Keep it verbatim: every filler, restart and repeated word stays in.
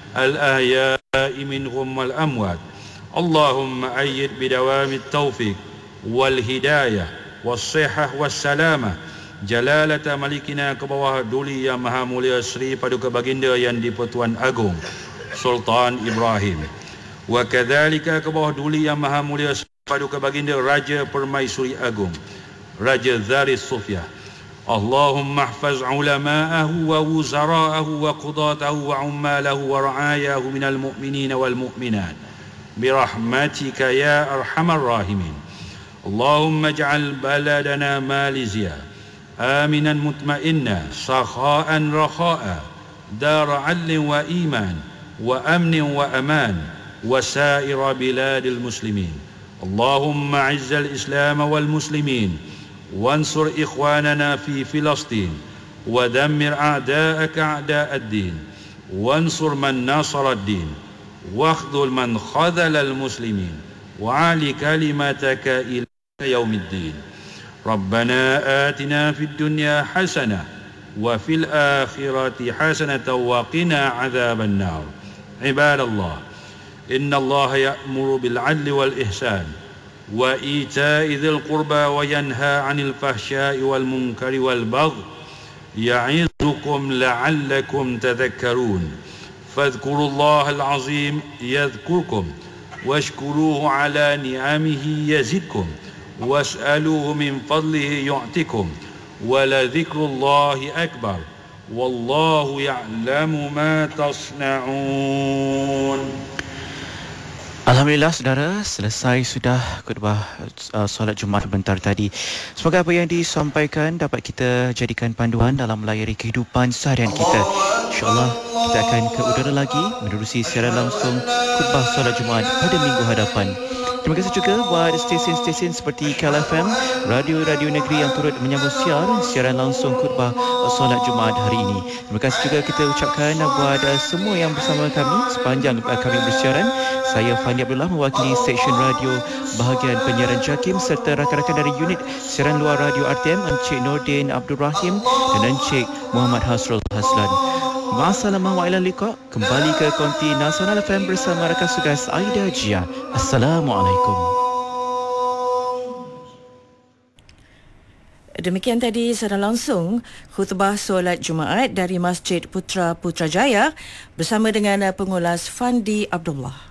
الأحياء منهم والأموات. اللهم أيد بدوام التوفيق والهداية والصحة والسلامة Jalalata Malikina ke bawah Duli Yang Maha Mulia Sri Paduka Baginda Yang di-Pertuan Agong Sultan Ibrahim, wa kadzalika ke bawah Duli Yang Maha Mulia Sri Paduka Baginda Raja Permaisuri Agong Raja Zaris Sufyah. Allahumma ihfaz ulama'ahu wa wuzara'ahu wa qudatahu wa ummalahu wa ra'ayahu minal mu'minina wal mu'minat birahmatika ya arhamar rahimin. Allahumma ij'al baladana Malaysia آمنا مطمئنا سخاء رخاء دار عدل وإيمان وأمن وأمان وسائر بلاد المسلمين. اللهم أعز الإسلام والمسلمين وانصر إخواننا في فلسطين ودمر أعداءك أعداء الدين وانصر من ناصر الدين واخذل من خذل المسلمين وعلِ كلمتك إلى يوم الدين. ربنا آتنا في الدنيا حسنة وفي الآخرة حسنة وقنا عذاب النار. عباد الله، إن الله يأمر بالعدل والإحسان وإيتاء ذي القربى وينهى عن الفحشاء والمنكر والبغي يعظكم لعلكم تذكرون. فاذكروا الله العظيم يذكركم واشكروه على نعمه يزدكم واسألوه من فضله يعطكم ولذكر الله أكبر والله يعلم ما تصنعون. Alhamdulillah saudara, selesai sudah khutbah uh, solat Jumaat sebentar tadi. Semoga apa yang disampaikan dapat kita jadikan panduan dalam melayari kehidupan seharian kita. InsyaAllah kita akan ke udara lagi menerusi siaran langsung khutbah solat Jumaat pada minggu hadapan. Terima kasih juga buat stesen-stesen seperti K L F M, radio-radio negeri yang turut menyambut siar siaran langsung khutbah solat Jumaat hari ini. Terima kasih juga kita ucapkan buat semua yang bersama kami sepanjang kami bersiaran. Saya Fandi Abdullah mewakili Seksyen Radio bahagian penyiaran JAKIM serta rakan-rakan dari unit siaran luar Radio R T M, Encik Nordin Abdul Rahim dan Encik Muhammad Hasrul Haslan. Ma'asalamah wa ila liqa. Kembali ke Konti Nasional F M bersama rakan tugas Aida Jia. Assalamualaikum. Demikian tadi secara langsung khutbah solat Jumaat dari Masjid Putra Putrajaya bersama dengan pengulas Fandi Abdullah.